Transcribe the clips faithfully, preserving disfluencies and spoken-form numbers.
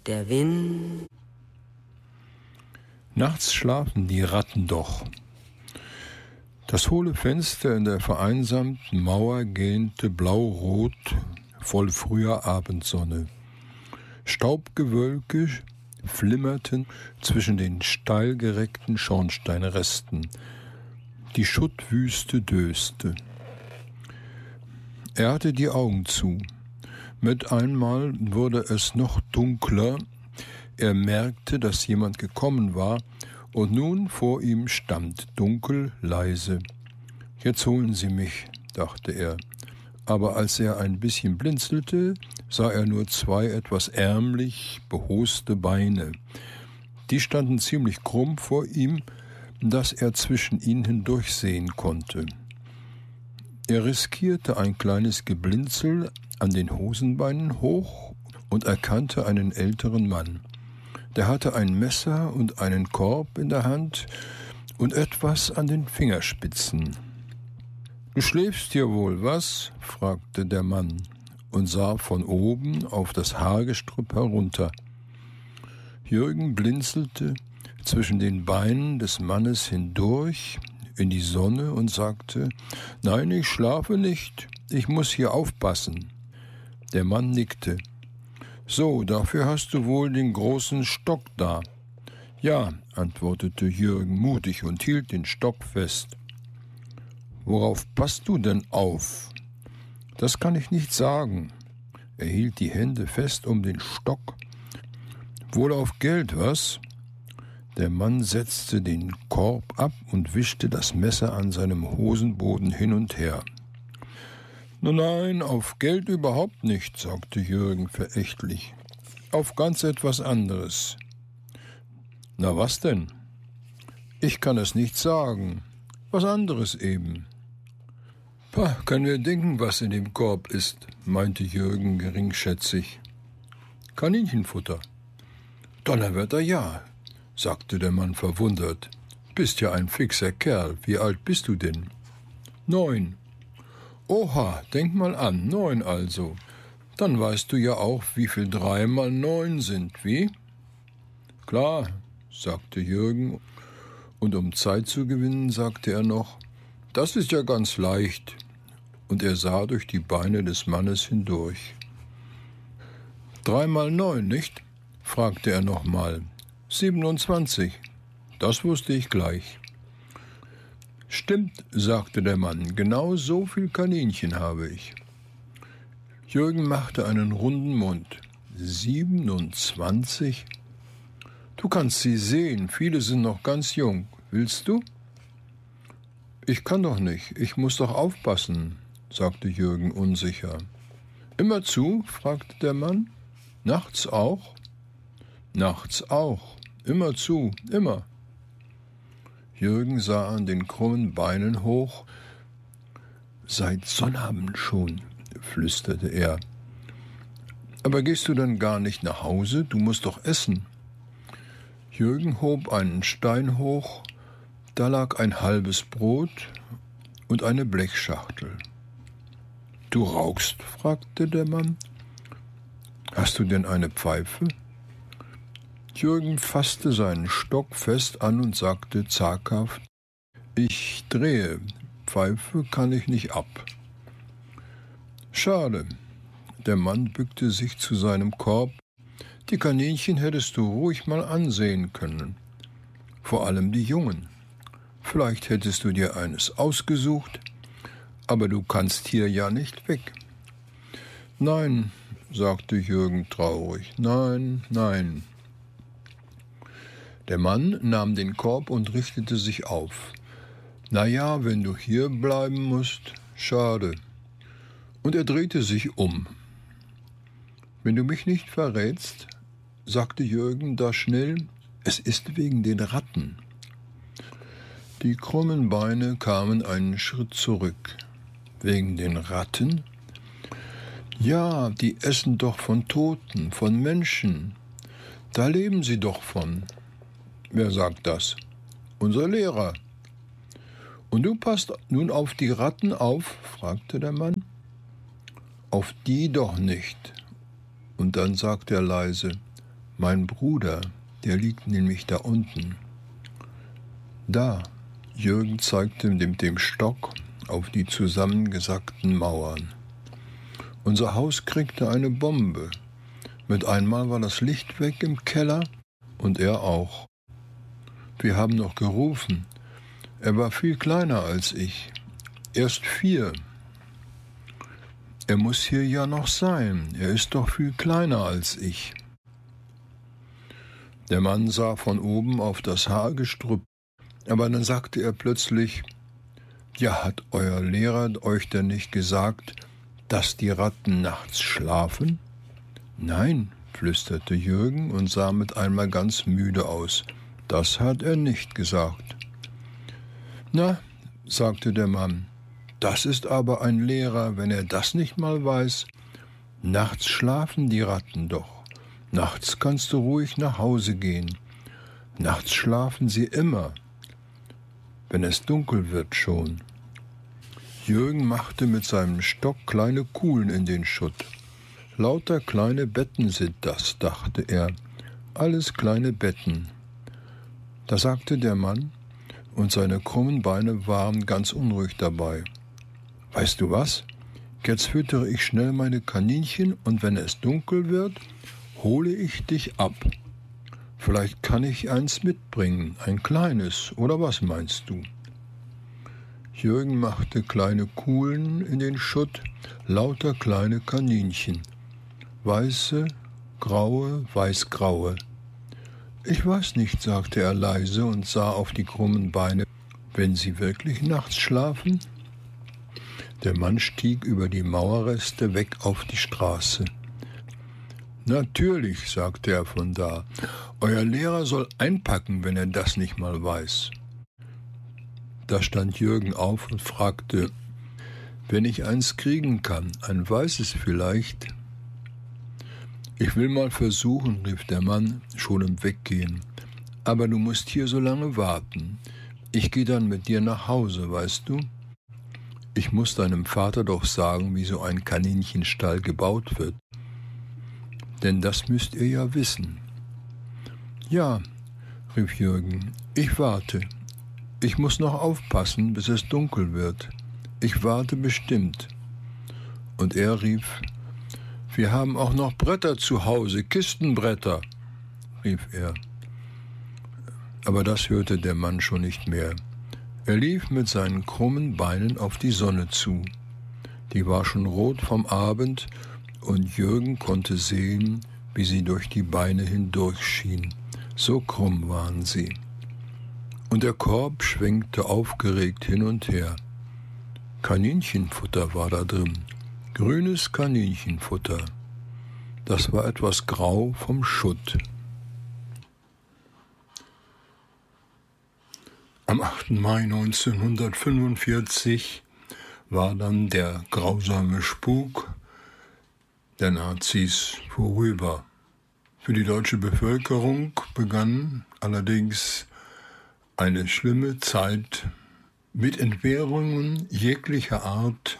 der Wind. Nachts schlafen die Ratten doch. Das hohle Fenster in der vereinsamten Mauer gähnte blaurot, voll früher Abendsonne. Staubgewölke flimmerten zwischen den steil gereckten Schornsteinresten. Die Schuttwüste döste. Er hatte die Augen zu. Mit einmal wurde es noch dunkler. Er merkte, dass jemand gekommen war, und nun vor ihm stand, dunkel, leise. »Jetzt holen Sie mich«, dachte er. Aber als er ein bisschen blinzelte, sah er nur zwei etwas ärmlich behoste Beine. Die standen ziemlich krumm vor ihm, dass er zwischen ihnen hindurchsehen konnte. Er riskierte ein kleines Geblinzel an den Hosenbeinen hoch und erkannte einen älteren Mann. Der hatte ein Messer und einen Korb in der Hand und etwas an den Fingerspitzen. »Du schläfst hier wohl, was?« fragte der Mann und sah von oben auf das Haargestrüpp herunter. Jürgen blinzelte zwischen den Beinen des Mannes hindurch in die Sonne und sagte: »Nein, ich schlafe nicht, ich muss hier aufpassen.« Der Mann nickte. »So, dafür hast du wohl den großen Stock da.« »Ja«, antwortete Jürgen mutig und hielt den Stock fest. »Worauf passt du denn auf?« »Das kann ich nicht sagen.« Er hielt die Hände fest um den Stock. »Wohl auf Geld, was?« Der Mann setzte den Korb ab und wischte das Messer an seinem Hosenboden hin und her. »Nein, auf Geld überhaupt nicht«, sagte Jürgen verächtlich. »Auf ganz etwas anderes.« »Na was denn?« »Ich kann es nicht sagen. Was anderes eben.« »Pah, kann mir denken, was in dem Korb ist«, meinte Jürgen geringschätzig. »Kaninchenfutter.« »Donnerwetter, ja«, sagte der Mann verwundert. »Bist ja ein fixer Kerl. Wie alt bist du denn?« »Neun.« »Oha, denk mal an, neun also. Dann weißt du ja auch, wie viel drei mal neun sind, wie?« »Klar«, sagte Jürgen, und um Zeit zu gewinnen, sagte er noch: »Das ist ja ganz leicht.« Und er sah durch die Beine des Mannes hindurch. »Drei mal neun, nicht?« fragte er nochmal. »Siebenundzwanzig. Das wusste ich gleich.« »Stimmt«, sagte der Mann, »genau so viel Kaninchen habe ich.« Jürgen machte einen runden Mund. »Siebenundzwanzig? Du kannst sie sehen, viele sind noch ganz jung. Willst du?« »Ich kann doch nicht, ich muss doch aufpassen«, sagte Jürgen unsicher. »Immer zu?« fragte der Mann. »Nachts auch?« »Nachts auch. Immer zu, immer.« Jürgen sah an den krummen Beinen hoch. »Seit Sonnabend schon«, flüsterte er. »Aber gehst du dann gar nicht nach Hause? Du musst doch essen.« Jürgen hob einen Stein hoch. Da lag ein halbes Brot und eine Blechschachtel. »Du rauchst?« fragte der Mann. »Hast du denn eine Pfeife?« Jürgen fasste seinen Stock fest an und sagte zaghaft: »Ich drehe, Pfeife kann ich nicht ab.« »Schade.« Der Mann bückte sich zu seinem Korb. »Die Kaninchen hättest du ruhig mal ansehen können. Vor allem die Jungen. Vielleicht hättest du dir eines ausgesucht, aber du kannst hier ja nicht weg.« »Nein«, sagte Jürgen traurig, »nein, nein.« Der Mann nahm den Korb und richtete sich auf. »Na ja, wenn du hier bleiben musst, schade.« Und er drehte sich um. »Wenn du mich nicht verrätst«, sagte Jürgen da schnell, »es ist wegen den Ratten.« Die krummen Beine kamen einen Schritt zurück. »Wegen den Ratten?« »Ja, die essen doch von Toten, von Menschen. Da leben sie doch von.« »Wer sagt das?« »Unser Lehrer.« »Und du passt nun auf die Ratten auf?« fragte der Mann. »Auf die doch nicht.« Und dann sagte er leise: Mein Bruder, der liegt nämlich da unten. Da, Jürgen zeigte mit dem Stock auf die zusammengesackten Mauern. Unser Haus kriegte eine Bombe. Mit einmal war das Licht weg im Keller und er auch. Wir haben noch gerufen. Er war viel kleiner als ich. Erst vier. Er muss hier ja noch sein. Er ist doch viel kleiner als ich. Der Mann sah von oben auf das Haargestrüpp, aber dann sagte er plötzlich, ja, hat euer Lehrer euch denn nicht gesagt, dass die Ratten nachts schlafen? Nein, flüsterte Jürgen und sah mit einmal ganz müde aus. Das hat er nicht gesagt. Na, sagte der Mann, das ist aber ein Lehrer, wenn er das nicht mal weiß. Nachts schlafen die Ratten doch. Nachts kannst du ruhig nach Hause gehen. Nachts schlafen sie immer, wenn es dunkel wird schon. Jürgen machte mit seinem Stock kleine Kuhlen in den Schutt. Lauter kleine Betten sind das, dachte er. Alles kleine Betten. Da sagte der Mann, und seine krummen Beine waren ganz unruhig dabei. Weißt du was? Jetzt füttere ich schnell meine Kaninchen und wenn es dunkel wird, hole ich dich ab. Vielleicht kann ich eins mitbringen, ein kleines, oder was meinst du? Jürgen machte kleine Kuhlen in den Schutt, lauter kleine Kaninchen. Weiße, graue, weißgraue. Ich weiß nicht, sagte er leise und sah auf die krummen Beine. Wenn sie wirklich nachts schlafen? Der Mann stieg über die Mauerreste weg auf die Straße. Natürlich, sagte er von da. Euer Lehrer soll einpacken, wenn er das nicht mal weiß. Da stand Jürgen auf und fragte, wenn ich eins kriegen kann, ein weißes vielleicht. Ich will mal versuchen, rief der Mann schon im Weggehen. Aber du musst hier so lange warten. Ich gehe dann mit dir nach Hause, weißt du? Ich muss deinem Vater doch sagen, wie so ein Kaninchenstall gebaut wird. Denn das müsst ihr ja wissen. Ja, rief Jürgen, ich warte. Ich muss noch aufpassen, bis es dunkel wird. Ich warte bestimmt. Und er rief, wir haben auch noch Bretter zu Hause, Kistenbretter, rief er. Aber das hörte der Mann schon nicht mehr. Er lief mit seinen krummen Beinen auf die Sonne zu. Die war schon rot vom Abend, und Jürgen konnte sehen, wie sie durch die Beine hindurch schien. So krumm waren sie. Und der Korb schwenkte aufgeregt hin und her. Kaninchenfutter war da drin. Grünes Kaninchenfutter. Das war etwas grau vom Schutt. Am achten Mai neunzehnhundertfünfundvierzig war dann der grausame Spuk der Nazis vorüber. Für die deutsche Bevölkerung begann allerdings eine schlimme Zeit mit Entbehrungen jeglicher Art,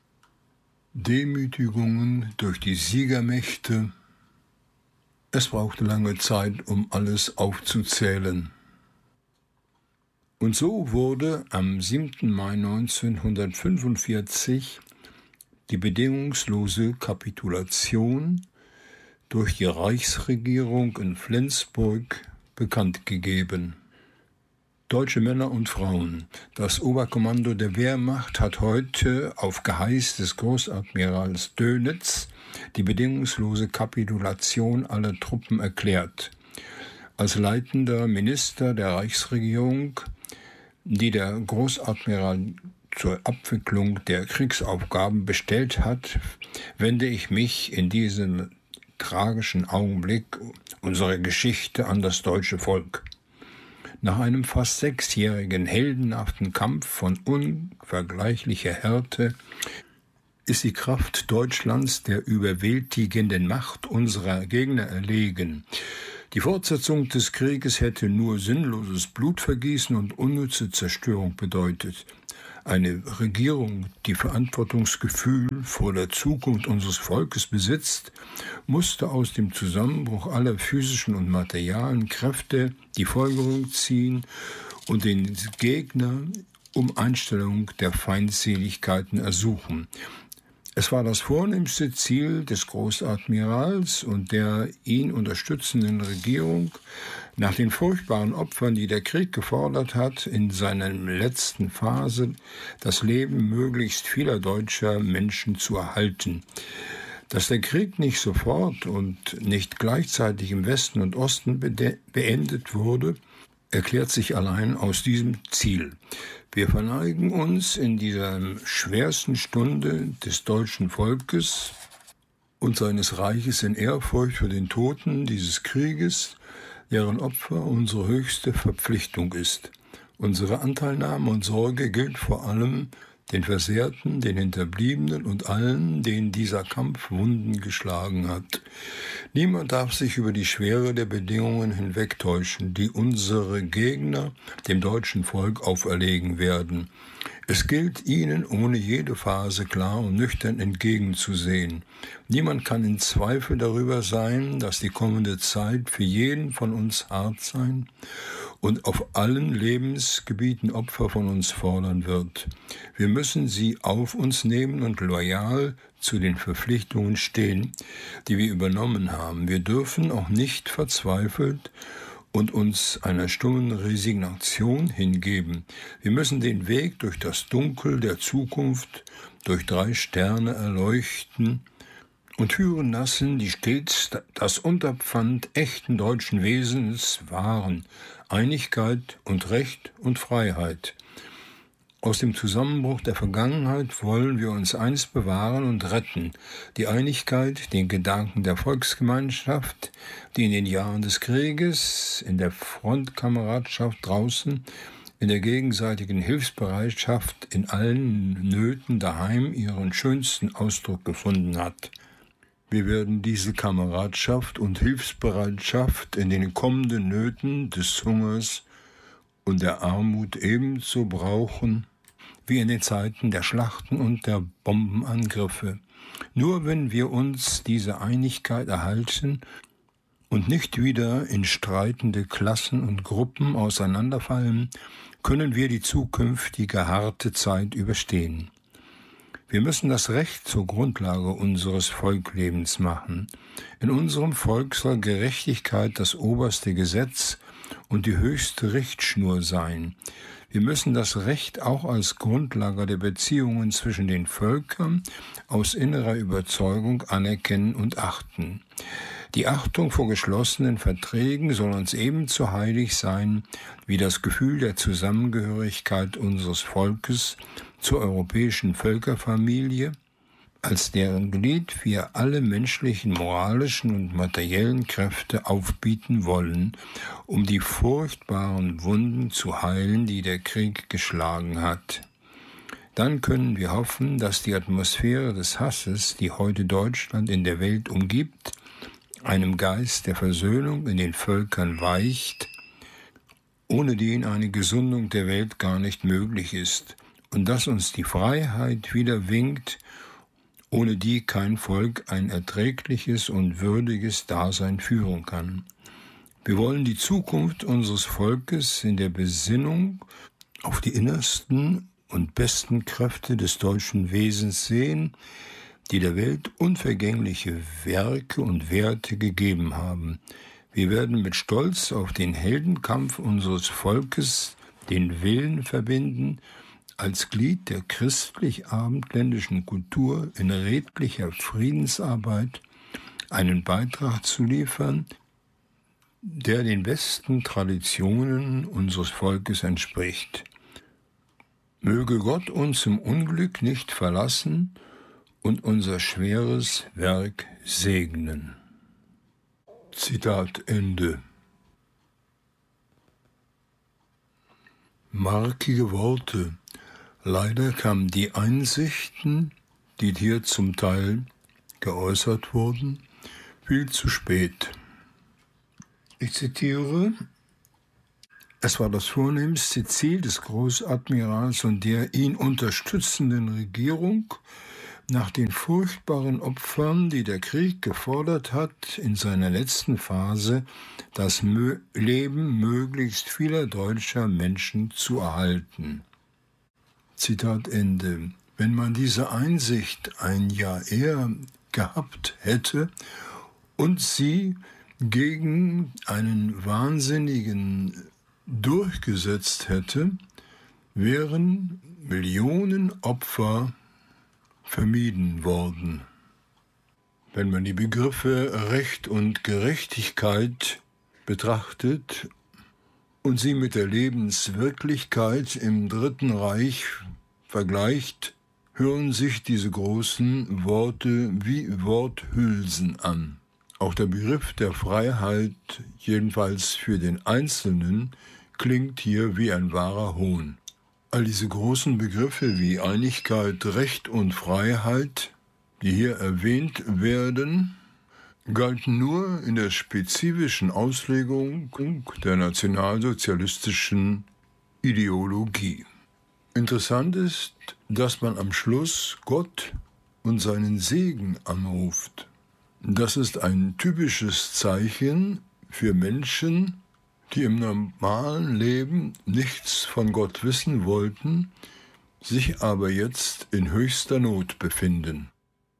Demütigungen durch die Siegermächte. Es brauchte lange Zeit, um alles aufzuzählen. Und so wurde am siebten Mai neunzehnhundertfünfundvierzig die bedingungslose Kapitulation durch die Reichsregierung in Flensburg bekannt gegeben. Deutsche Männer und Frauen, das Oberkommando der Wehrmacht hat heute auf Geheiß des Großadmirals Dönitz die bedingungslose Kapitulation aller Truppen erklärt. Als leitender Minister der Reichsregierung, die der Großadmiral zur Abwicklung der Kriegsaufgaben bestellt hat, wende ich mich in diesem tragischen Augenblick unserer Geschichte an das deutsche Volk. Nach einem fast sechsjährigen heldenhaften Kampf von unvergleichlicher Härte ist die Kraft Deutschlands der überwältigenden Macht unserer Gegner erlegen. Die Fortsetzung des Krieges hätte nur sinnloses Blutvergießen und unnütze Zerstörung bedeutet. Eine Regierung, die Verantwortungsgefühl vor der Zukunft unseres Volkes besitzt, musste aus dem Zusammenbruch aller physischen und materialen Kräfte die Folgerung ziehen und den Gegner um Einstellung der Feindseligkeiten ersuchen. Es war das vornehmste Ziel des Großadmirals und der ihn unterstützenden Regierung, nach den furchtbaren Opfern, die der Krieg gefordert hat, in seiner letzten Phase das Leben möglichst vieler deutscher Menschen zu erhalten. Dass der Krieg nicht sofort und nicht gleichzeitig im Westen und Osten beendet wurde, erklärt sich allein aus diesem Ziel. Wir verneigen uns in dieser schwersten Stunde des deutschen Volkes und seines Reiches in Ehrfurcht für den Toten dieses Krieges, deren Opfer unsere höchste Verpflichtung ist. Unsere Anteilnahme und Sorge gilt vor allem den Versehrten, den Hinterbliebenen und allen, denen dieser Kampf Wunden geschlagen hat. Niemand darf sich über die Schwere der Bedingungen hinwegtäuschen, die unsere Gegner dem deutschen Volk auferlegen werden. Es gilt ihnen ohne jede Phase klar und nüchtern entgegenzusehen. Niemand kann in Zweifel darüber sein, dass die kommende Zeit für jeden von uns hart sein und auf allen Lebensgebieten Opfer von uns fordern wird. Wir müssen sie auf uns nehmen und loyal zu den Verpflichtungen stehen, die wir übernommen haben. Wir dürfen auch nicht verzweifelt und uns einer stummen Resignation hingeben. Wir müssen den Weg durch das Dunkel der Zukunft durch drei Sterne erleuchten und führen lassen, die stets das Unterpfand echten deutschen Wesens wahren: Einigkeit und Recht und Freiheit. Aus dem Zusammenbruch der Vergangenheit wollen wir uns eins bewahren und retten: die Einigkeit, den Gedanken der Volksgemeinschaft, die in den Jahren des Krieges, in der Frontkameradschaft draußen, in der gegenseitigen Hilfsbereitschaft in allen Nöten daheim ihren schönsten Ausdruck gefunden hat. Wir werden diese Kameradschaft und Hilfsbereitschaft in den kommenden Nöten des Hungers und der Armut ebenso brauchen wie in den Zeiten der Schlachten und der Bombenangriffe. Nur wenn wir uns diese Einigkeit erhalten und nicht wieder in streitende Klassen und Gruppen auseinanderfallen, können wir die zukünftige harte Zeit überstehen. Wir müssen das Recht zur Grundlage unseres Volklebens machen. In unserem Volk soll Gerechtigkeit das oberste Gesetz und die höchste Richtschnur sein. Wir müssen das Recht auch als Grundlage der Beziehungen zwischen den Völkern aus innerer Überzeugung anerkennen und achten. Die Achtung vor geschlossenen Verträgen soll uns ebenso heilig sein wie das Gefühl der Zusammengehörigkeit unseres Volkes zur europäischen Völkerfamilie, als deren Glied wir alle menschlichen, moralischen und materiellen Kräfte aufbieten wollen, um die furchtbaren Wunden zu heilen, die der Krieg geschlagen hat. Dann können wir hoffen, dass die Atmosphäre des Hasses, die heute Deutschland in der Welt umgibt, einem Geist der Versöhnung in den Völkern weicht, ohne den eine Gesundung der Welt gar nicht möglich ist, und dass uns die Freiheit wieder winkt, ohne die kein Volk ein erträgliches und würdiges Dasein führen kann. Wir wollen die Zukunft unseres Volkes in der Besinnung auf die innersten und besten Kräfte des deutschen Wesens sehen, die der Welt unvergängliche Werke und Werte gegeben haben. Wir werden mit Stolz auf den Heldenkampf unseres Volkes den Willen verbinden, als Glied der christlich-abendländischen Kultur in redlicher Friedensarbeit einen Beitrag zu liefern, der den besten Traditionen unseres Volkes entspricht. Möge Gott uns im Unglück nicht verlassen und unser schweres Werk segnen. Zitat Ende. Markige Worte. Leider kamen die Einsichten, die hier zum Teil geäußert wurden, viel zu spät. Ich zitiere: Es war das vornehmste Ziel des Großadmirals und der ihn unterstützenden Regierung, nach den furchtbaren Opfern, die der Krieg gefordert hat, in seiner letzten Phase das Mö- Leben möglichst vieler deutscher Menschen zu erhalten. Zitat Ende. Wenn man diese Einsicht ein Jahr eher gehabt hätte und sie gegen einen Wahnsinnigen durchgesetzt hätte, wären Millionen Opfer vermieden worden. Wenn man die Begriffe Recht und Gerechtigkeit betrachtet und sie mit der Lebenswirklichkeit im Dritten Reich vergleicht, hören sich diese großen Worte wie Worthülsen an. Auch der Begriff der Freiheit, jedenfalls für den Einzelnen, klingt hier wie ein wahrer Hohn. All diese großen Begriffe wie Einigkeit, Recht und Freiheit, die hier erwähnt werden, galten nur in der spezifischen Auslegung der nationalsozialistischen Ideologie. Interessant ist, dass man am Schluss Gott und seinen Segen anruft. Das ist ein typisches Zeichen für Menschen, die im normalen Leben nichts von Gott wissen wollten, sich aber jetzt in höchster Not befinden.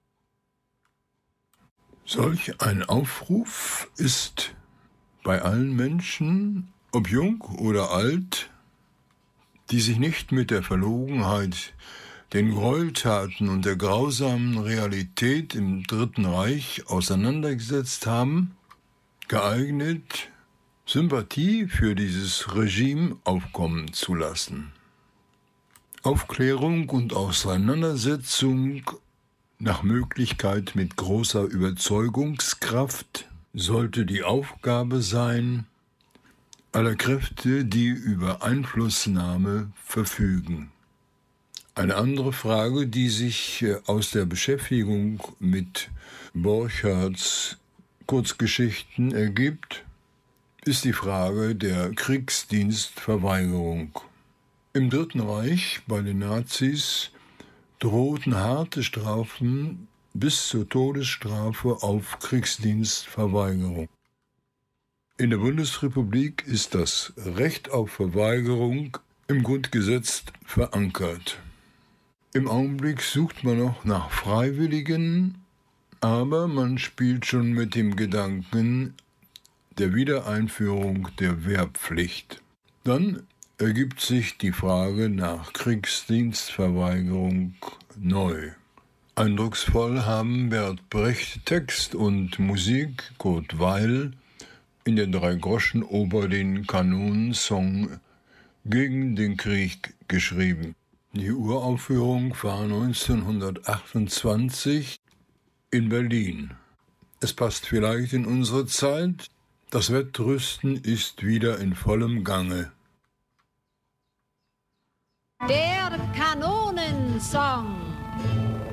Solch ein Aufruf ist bei allen Menschen, ob jung oder alt, die sich nicht mit der Verlogenheit, den Gräueltaten und der grausamen Realität im Dritten Reich auseinandergesetzt haben, geeignet, Sympathie für dieses Regime aufkommen zu lassen. Aufklärung und Auseinandersetzung nach Möglichkeit mit großer Überzeugungskraft sollte die Aufgabe sein, aller Kräfte, die über Einflussnahme verfügen. Eine andere Frage, die sich aus der Beschäftigung mit Borchards Kurzgeschichten ergibt, ist die Frage der Kriegsdienstverweigerung. Im Dritten Reich bei den Nazis drohten harte Strafen bis zur Todesstrafe auf Kriegsdienstverweigerung. In der Bundesrepublik ist das Recht auf Verweigerung im Grundgesetz verankert. Im Augenblick sucht man noch nach Freiwilligen, aber man spielt schon mit dem Gedanken der Wiedereinführung der Wehrpflicht. Dann ergibt sich die Frage nach Kriegsdienstverweigerung neu. Eindrucksvoll haben Bert Brecht Text und Musik Kurt Weil in den Drei-Groschen-Oper den Kanonensong gegen den Krieg geschrieben. Die Uraufführung war neunzehnhundertachtundzwanzig in Berlin. Es passt vielleicht in unsere Zeit. Das Wettrüsten ist wieder in vollem Gange. Der Kanonensong.